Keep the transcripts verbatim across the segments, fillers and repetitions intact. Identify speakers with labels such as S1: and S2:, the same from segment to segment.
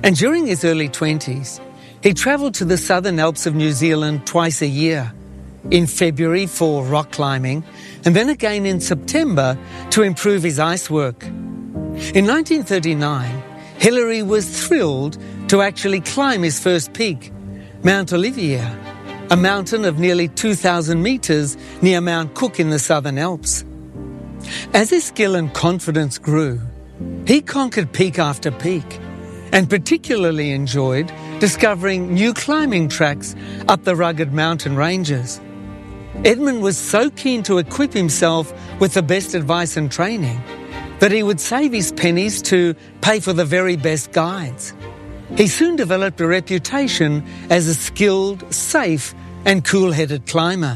S1: And during his early twenties, he travelled to the Southern Alps of New Zealand twice a year, in February for rock climbing, and then again in September to improve his ice work. In nineteen thirty-nine, Hillary was thrilled to actually climb his first peak, Mount Olivier, a mountain of nearly two thousand metres near Mount Cook in the Southern Alps. As his skill and confidence grew, he conquered peak after peak, and particularly enjoyed discovering new climbing tracks up the rugged mountain ranges. Edmund was so keen to equip himself with the best advice and training that he would save his pennies to pay for the very best guides. He soon developed a reputation as a skilled, safe and cool-headed climber.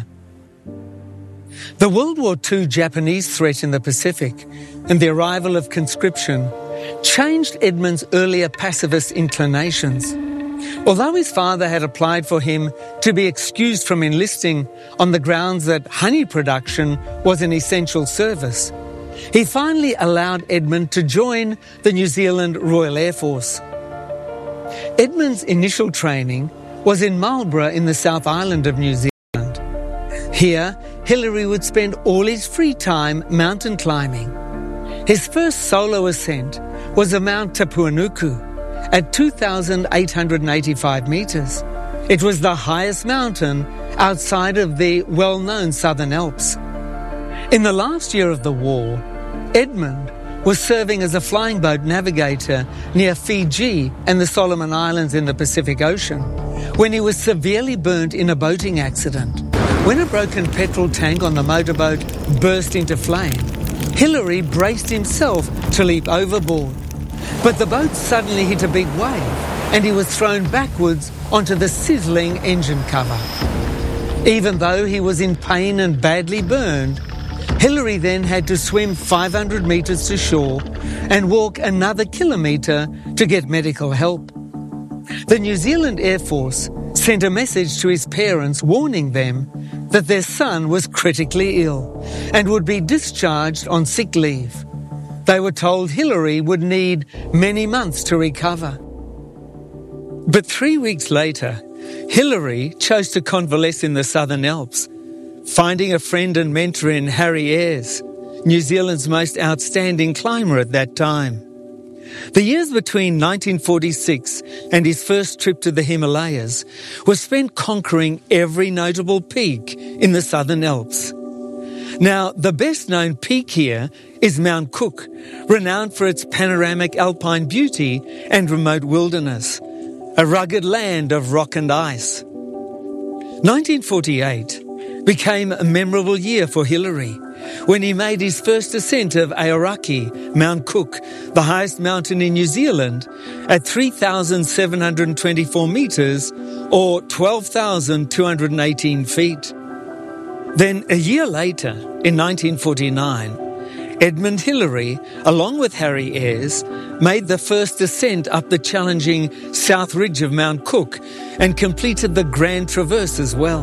S1: The World War Two Japanese threat in the Pacific and the arrival of conscription changed Edmund's earlier pacifist inclinations. Although his father had applied for him to be excused from enlisting on the grounds that honey production was an essential service, he finally allowed Edmund to join the New Zealand Royal Air Force. Edmund's initial training was in Marlborough in the South Island of New Zealand. Here, Hillary would spend all his free time mountain climbing. His first solo ascent was a Mount Tapuanuku at two thousand eight hundred eighty-five metres. It was the highest mountain outside of the well-known Southern Alps. In the last year of the war, Edmund was serving as a flying boat navigator near Fiji and the Solomon Islands in the Pacific Ocean when he was severely burnt in a boating accident. When a broken petrol tank on the motorboat burst into flame, Hillary braced himself to leap overboard. But the boat suddenly hit a big wave and he was thrown backwards onto the sizzling engine cover. Even though he was in pain and badly burned, Hillary then had to swim five hundred metres to shore and walk another kilometre to get medical help. The New Zealand Air Force sent a message to his parents warning them that their son was critically ill and would be discharged on sick leave. They were told Hillary would need many months to recover. But three weeks later, Hillary chose to convalesce in the Southern Alps, finding a friend and mentor in Harry Ayres, New Zealand's most outstanding climber at that time. The years between nineteen forty-six and his first trip to the Himalayas were spent conquering every notable peak in the Southern Alps. Now, the best-known peak here is Mount Cook, renowned for its panoramic alpine beauty and remote wilderness, a rugged land of rock and ice. nineteen forty-eight became a memorable year for Hillary when he made his first ascent of Aoraki, Mount Cook, the highest mountain in New Zealand, at three thousand seven hundred twenty-four metres or twelve thousand two hundred eighteen feet. Then a year later, in nineteen forty-nine, Edmund Hillary, along with Harry Ayres, made the first ascent up the challenging south ridge of Mount Cook and completed the Grand Traverse as well.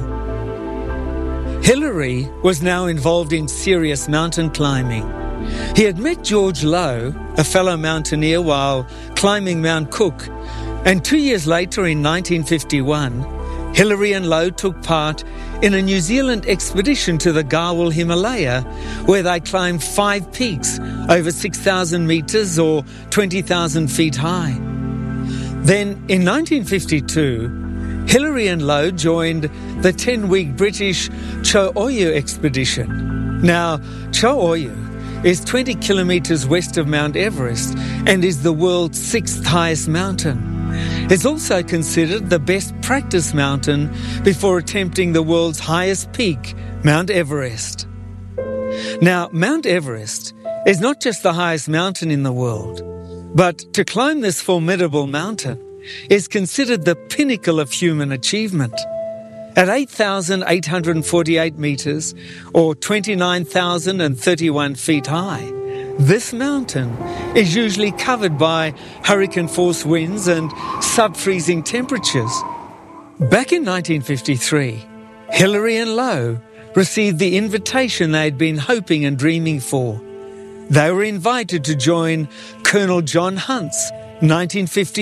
S1: Hillary was now involved in serious mountain climbing. He had met George Lowe, a fellow mountaineer, while climbing Mount Cook, and two years later in nineteen fifty-one, Hillary and Lowe took part in a New Zealand expedition to the Garhwal Himalaya, where they climbed five peaks over six thousand metres or twenty thousand feet high. Then, in nineteen fifty-two, Hillary and Lowe joined the ten-week British Cho Oyu expedition. Now, Cho Oyu is twenty kilometres west of Mount Everest and is the world's sixth highest mountain. It's also considered the best practice mountain before attempting the world's highest peak, Mount Everest. Now, Mount Everest is not just the highest mountain in the world, but to climb this formidable mountain is considered the pinnacle of human achievement. At eight thousand eight hundred forty-eight metres, or twenty-nine thousand thirty-one feet high, this mountain is usually covered by hurricane-force winds and sub-freezing temperatures. Back in nineteen fifty-three, Hillary and Lowe received the invitation they had been hoping and dreaming for. They were invited to join Colonel John Hunt's nineteen fifty